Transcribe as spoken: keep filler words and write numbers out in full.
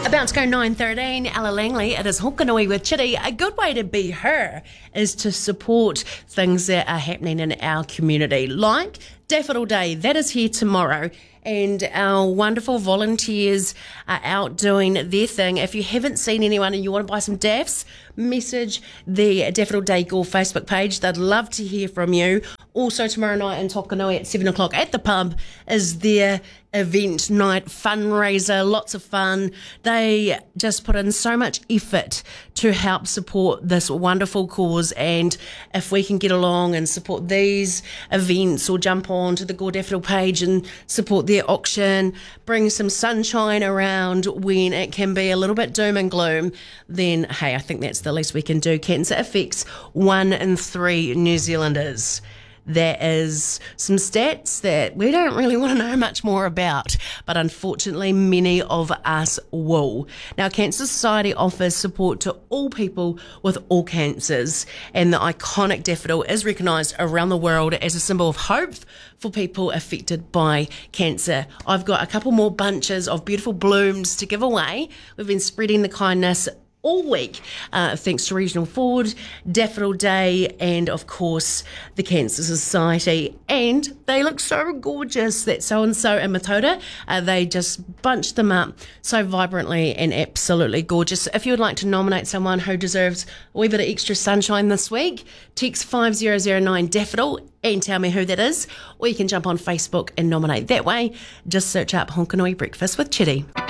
About to go nine thirteen, Ella Langley, it is Hokanui with Chitty. A good way to be her is to support things that are happening in our community, like Daffodil Day. That is here tomorrow, and our wonderful volunteers are out doing their thing. If you haven't seen anyone and you want to buy some daffs, message the Daffodil Day Gore Facebook page. They'd love to hear from you. Also tomorrow night in Tokanui at seven o'clock at the pub is their event night fundraiser. Lots of fun. They just put in so much effort to help support this wonderful cause, and if we can get along and support these events or jump on to the Gore Daffodil page and support their auction, bring some sunshine around when it can be a little bit doom and gloom, then hey, I think that's the least we can do. Cancer affects one in three New Zealanders. There is some stats that we don't really want to know much more about, but unfortunately many of us will. Now, Cancer Society offers support to all people with all cancers, and the iconic daffodil is recognised around the world as a symbol of hope for people affected by cancer. I've got a couple more bunches of beautiful blooms to give away. We've been spreading the kindness all week, uh, thanks to Regional Forward, Daffodil Day, and of course the Cancer Society. And they look so gorgeous. That so-and-so in Matoda, uh, they just bunched them up so vibrantly and absolutely gorgeous. If you would like to nominate someone who deserves a wee bit of extra sunshine this week, text five zero zero nine daffodil and tell me who that is, or you can jump on Facebook and nominate that way. Just search up Honkanui Breakfast with Chitty.